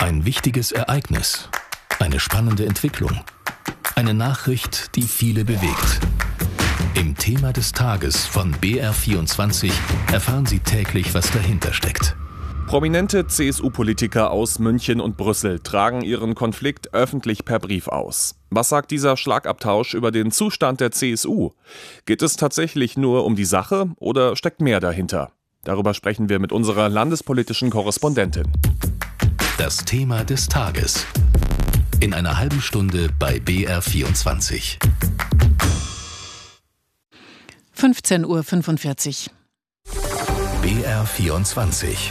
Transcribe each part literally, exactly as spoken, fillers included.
Ein wichtiges Ereignis, eine spannende Entwicklung, eine Nachricht, die viele bewegt. Im Thema des Tages von B R vierundzwanzig erfahren Sie täglich, was dahinter steckt. Prominente C S U-Politiker aus München und Brüssel tragen ihren Konflikt öffentlich per Brief aus. Was sagt dieser Schlagabtausch über den Zustand der C S U? Geht es tatsächlich nur um die Sache oder steckt mehr dahinter? Darüber sprechen wir mit unserer landespolitischen Korrespondentin. Das Thema des Tages. In einer halben Stunde bei B R vierundzwanzig. fünfzehn Uhr fünfundvierzig. B R vierundzwanzig.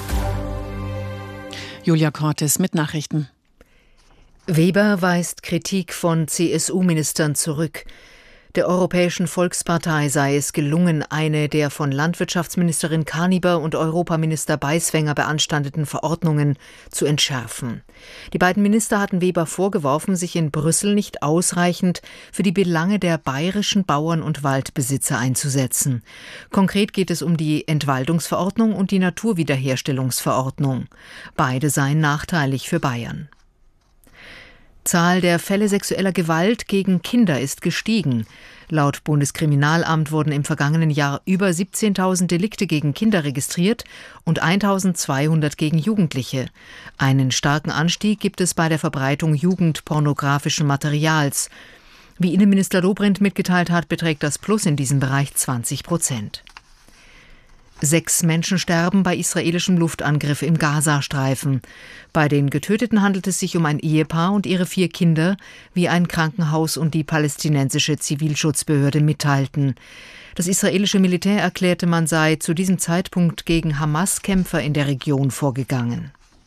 Julia Cortes mit Nachrichten. Weber weist Kritik von C S U-Ministern zurück. Der Europäischen Volkspartei sei es gelungen, eine der von Landwirtschaftsministerin Kaniber und Europaminister Beiswenger beanstandeten Verordnungen zu entschärfen. Die beiden Minister hatten Weber vorgeworfen, sich in Brüssel nicht ausreichend für die Belange der bayerischen Bauern und Waldbesitzer einzusetzen. Konkret geht es um die Entwaldungsverordnung und die Naturwiederherstellungsverordnung. Beide seien nachteilig für Bayern. Zahl der Fälle sexueller Gewalt gegen Kinder ist gestiegen. Laut Bundeskriminalamt wurden im vergangenen Jahr über siebzehntausend Delikte gegen Kinder registriert und eintausendzweihundert gegen Jugendliche. Einen starken Anstieg gibt es bei der Verbreitung jugendpornografischen Materials. Wie Innenminister Dobrindt mitgeteilt hat, beträgt das Plus in diesem Bereich zwanzig Prozent. Sechs Menschen sterben bei israelischem Luftangriff im Gazastreifen. Bei den Getöteten handelt es sich um ein Ehepaar und ihre vier Kinder, wie ein Krankenhaus und die palästinensische Zivilschutzbehörde mitteilten. Das israelische Militär erklärte, man sei zu diesem Zeitpunkt gegen Hamas-Kämpfer in der Region vorgegangen.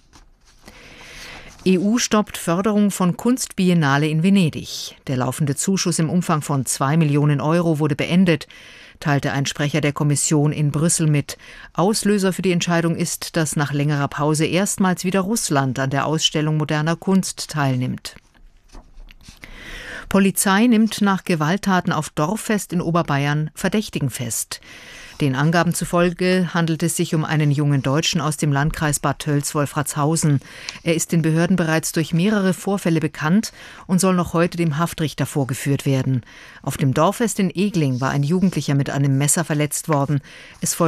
E U stoppt Förderung von Kunstbiennale in Venedig. Der laufende Zuschuss im Umfang von zwei Millionen Euro wurde beendet, teilte ein Sprecher der Kommission in Brüssel mit. Auslöser für die Entscheidung ist, dass nach längerer Pause erstmals wieder Russland an der Ausstellung moderner Kunst teilnimmt. Polizei nimmt nach Gewalttaten auf Dorffest in Oberbayern Verdächtigen fest. Den Angaben zufolge handelt es sich um einen jungen Deutschen aus dem Landkreis Bad Tölz-Wolfratshausen. Er ist den Behörden bereits durch mehrere Vorfälle bekannt und soll noch heute dem Haftrichter vorgeführt werden. Auf dem Dorffest in Egling war ein Jugendlicher mit einem Messer verletzt worden. Es folgte